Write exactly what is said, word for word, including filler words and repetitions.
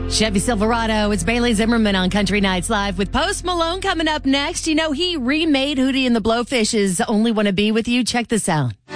Chevy Silverado. It's Bailey Zimmerman on Country Nights Live with Post Malone coming up next. You know, he remade Hootie and the Blowfish's Only Wanna Be With You. Check this out.